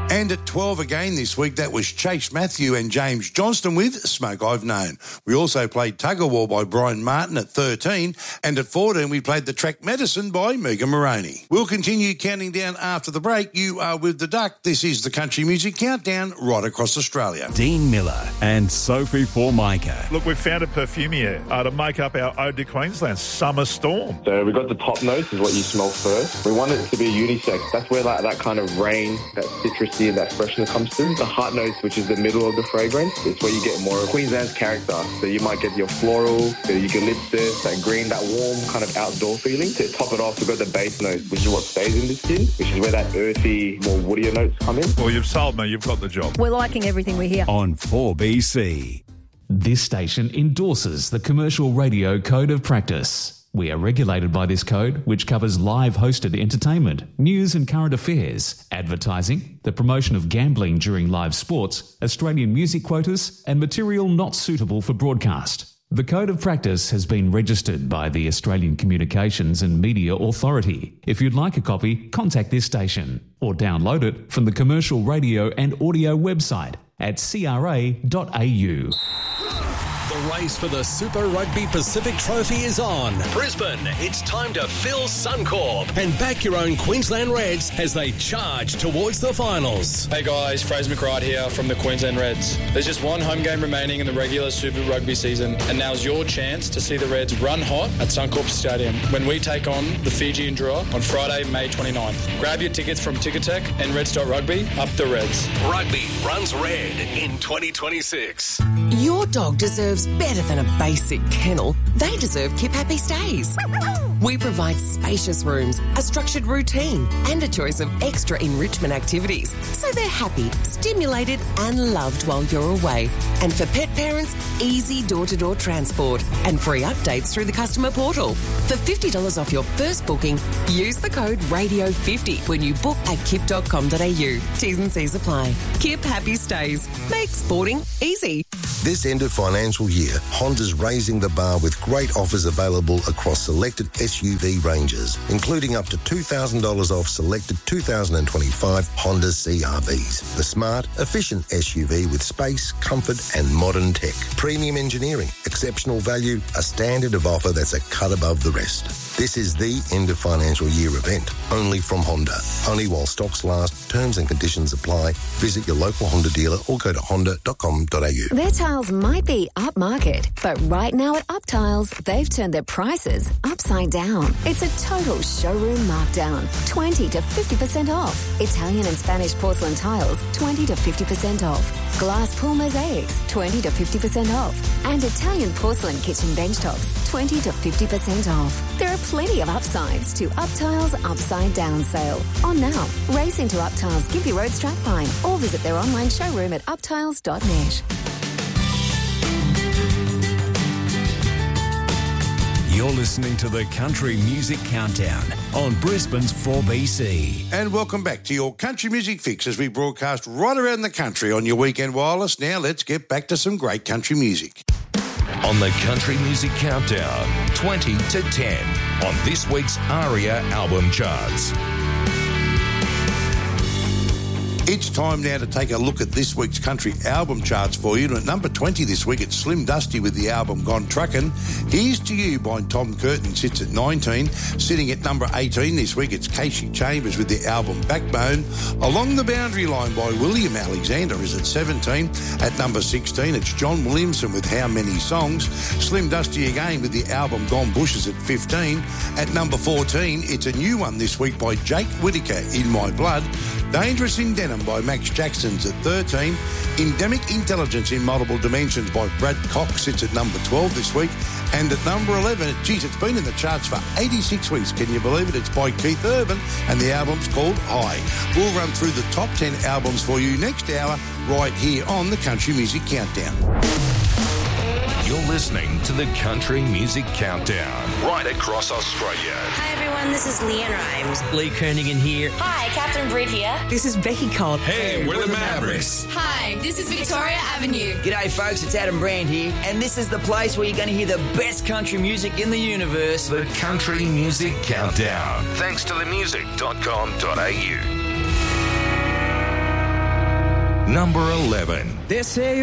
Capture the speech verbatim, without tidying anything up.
And at twelve again this week, that was Chase Matthew and James Johnston with Smoke I've Known. We also played Tug of War by Brian Martin at thirteen, and at fourteen we played The Track Medicine by Megan Moroney. We'll continue counting down after the break. You are with the Duck. This is the Country Music Countdown right across Australia. Dean Miller and Sophie Formica. Look, we've found a perfume here uh, to make up our Ode to Queensland, Summer Storm. So we got the top notes is what you smell first. We want it to be unisex. That's where like, that kind of rain, that citrusy and that freshness comes through. The heart notes, which is the middle of the fragrance, it's where you get more of Queensland's character. So you might get your floral, the eucalyptus, that green, that warm kind of outdoor feeling. To top it off, we've got the base notes, which is what stays in the skin, which is where that earthy, more woodier notes come in. Well, you've sold me. You've got the job. We're liking everything we hear. On four B C. This station endorses the Commercial Radio Code of Practice. We are regulated by this code, which covers live hosted entertainment, news and current affairs, advertising, the promotion of gambling during live sports, Australian music quotas, and material not suitable for broadcast. The Code of Practice has been registered by the Australian Communications and Media Authority. If you'd like a copy, contact this station or download it from the Commercial Radio and Audio website at c r a dot a u. The race for the Super Rugby Pacific Trophy is on. Brisbane, it's time to fill Suncorp and back your own Queensland Reds as they charge towards the finals. Hey guys, Fraser McRide here from the Queensland Reds. There's just one home game remaining in the regular Super Rugby season, and now's your chance to see the Reds run hot at Suncorp Stadium when we take on the Fijian Drua on Friday, May twenty-ninth. Grab your tickets from Ticketek and Reds dot Rugby. Up the Reds. Rugby runs red in twenty twenty-six. Your dog deserves better than a basic kennel. They deserve Keep Happy Stays. We provide spacious rooms, a structured routine, and a choice of extra enrichment activities, so they're happy, stimulated, and loved while you're away. And for pet parents, easy door-to-door transport and free updates through the customer portal. For fifty dollars off your first booking, use the code radio fifty when you book at kip dot com dot a u. T's and C's apply. Keep Happy Stays. Make sporting easy. This end of financial year, Honda's raising the bar with great offers available across selected S U V ranges, including up to two thousand dollars off selected two thousand twenty-five Honda C R Vs. The smart, efficient S U V with space, comfort and modern tech. Premium engineering, exceptional value, a standard of offer that's a cut above the rest. This is the end of financial year event, only from Honda. Only while stocks last, terms and conditions apply. Visit your local Honda dealer or go to honda dot com dot a u. Their tiles might be upmarket, but right now at Up Tiles, they've turned their prices upside down. It's a total showroom markdown, twenty to fifty percent off. Italian and Spanish porcelain tiles, twenty to fifty percent off. Glass pool mosaics, twenty to fifty percent off. And Italian porcelain kitchen bench tops, twenty to fifty percent off. There are plenty of upsides to Up Tiles Upside Down sale. On now, race into Up Tiles Gympie Road, Strathpine, or visit their online showroom at up tiles dot net. You're listening to the Country Music Countdown on Brisbane's four B C. And welcome back to your Country Music Fix as we broadcast right around the country on your weekend wireless. Now let's get back to some great country music. On the Country Music Countdown, twenty to ten on this week's ARIA album charts. It's time now to take a look at this week's country album charts for you. And at number twenty this week, it's Slim Dusty with the album Gone Truckin'. Here's To You by Tom Curtin sits at nineteen. Sitting at number eighteen this week, it's Casey Chambers with the album Backbone. Along the Boundary Line by William Alexander is at seventeen. At number sixteen, it's John Williamson with How Many Songs. Slim Dusty again with the album Gone Bush is at fifteen. At number fourteen, it's a new one this week by Jake Whittaker, In My Blood. Dangerous in Denim by Max Jackson's at thirteen. Endemic Intelligence in Multiple Dimensions by Brad Cox sits at number twelve this week. And at number eleven, geez, it's been in the charts for eighty-six weeks. Can you believe it? It's by Keith Urban and the album's called High. We'll run through the top ten albums for you next hour right here on the Country Music Countdown. You're listening to the Country Music Countdown right across Australia. Hi everyone, this is Leanne Rhymes. Lee Kernigan here. Hi, Catherine Britt here. This is Becky Cole. Hey, we're the Mavericks. Hi, this is Victoria Avenue. G'day folks, it's Adam Brand here, and this is the place where you're going to hear the best country music in the universe. The Country Music Countdown. Thanks to the music dot com dot a u. Number eleven. They say